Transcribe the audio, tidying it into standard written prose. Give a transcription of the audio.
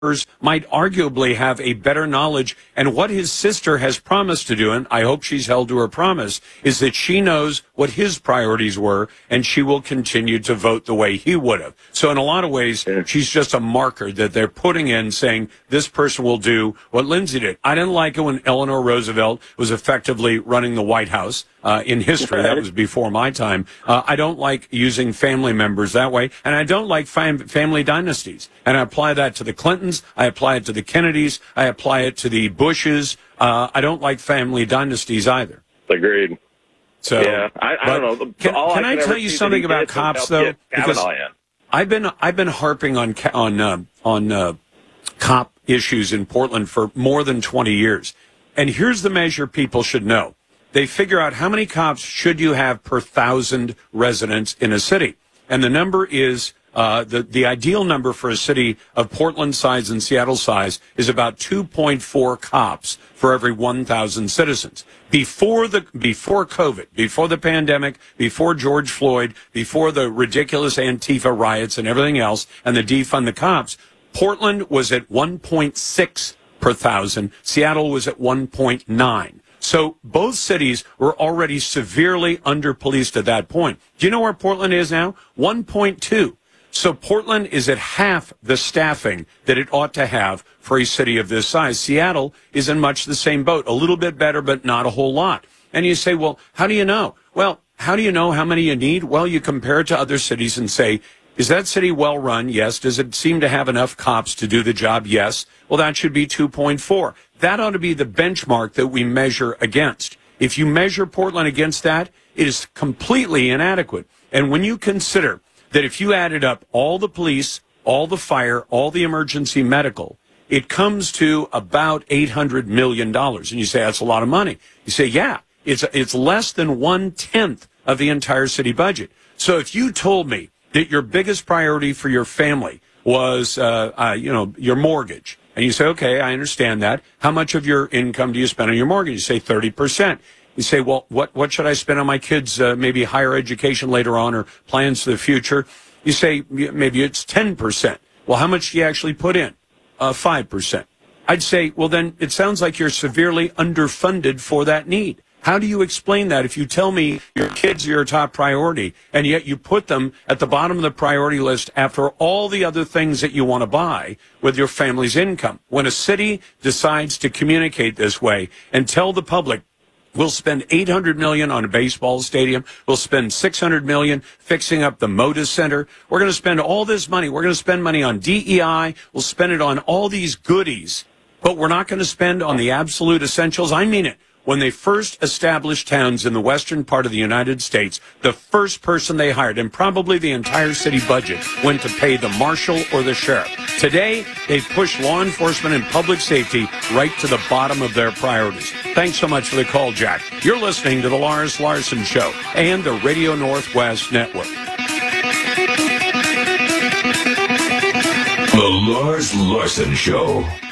might arguably have a better knowledge. And what his sister has promised to do, and I hope she's held to her promise, is that she knows what his priorities were, and she will continue to vote the way he would have. So in a lot of ways, she's just a marker that they're putting in saying this person will do what Lindsay did. I didn't like it when Eleanor Roosevelt was effectively running the White House. In history, that was before my time. I don't like using family members that way, and I don't like family dynasties. And I apply that to the Clintons, I apply it to the Kennedys, I apply it to the Bushes. I don't like family dynasties either. Agreed. So, yeah, I don't know. Can I tell you something about cops, though? Because I've been harping on cop issues in Portland for more than 20 years. And here's the measure people should know. They figure out how many cops should you have per 1,000 residents in a city. And the number is, the ideal number for a city of Portland size and Seattle size is about 2.4 cops for every 1,000 citizens. Before COVID, before the pandemic, before George Floyd, before the ridiculous Antifa riots and everything else, and the defund the cops, Portland was at 1.6 per 1,000. Seattle was at 1.9. So both cities were already severely under-policed at that point. Do you know where Portland is now? 1.2. So Portland is at half the staffing that it ought to have for a city of this size. Seattle is in much the same boat, a little bit better, but not a whole lot. And you say, well, how do you know? Well, how do you know how many you need? Well, you compare it to other cities and say, is that city well run? Yes. Does it seem to have enough cops to do the job? Yes. Well, that should be 2.4. That ought to be the benchmark that we measure against. If you measure Portland against that, it is completely inadequate. And when you consider that if you added up all the police, all the fire, all the emergency medical, it comes to about $800 million. And you say, that's a lot of money. You say, yeah, it's less than 1/10 of the entire city budget. So if you told me that your biggest priority for your family was, your mortgage, and you say, okay, I understand that. How much of your income do you spend on your mortgage? You say 30%. You say, well, what should I spend on my kids, maybe higher education later on or plans for the future? You say, maybe it's 10%. Well, how much do you actually put in? 5%. I'd say, well, then it sounds like you're severely underfunded for that need. How do you explain that if you tell me your kids are your top priority, and yet you put them at the bottom of the priority list after all the other things that you want to buy with your family's income? When a city decides to communicate this way and tell the public, we'll spend $800 million on a baseball stadium, we'll spend $600 million fixing up the Moda Center, we're going to spend all this money, we're going to spend money on DEI, we'll spend it on all these goodies, but we're not going to spend on the absolute essentials. I mean it. When they first established towns in the western part of the United States, the first person they hired, and probably the entire city budget, went to pay the marshal or the sheriff. Today, they've pushed law enforcement and public safety right to the bottom of their priorities. Thanks so much for the call, Jack. You're listening to The Lars Larson Show and the Radio Northwest Network. The Lars Larson Show.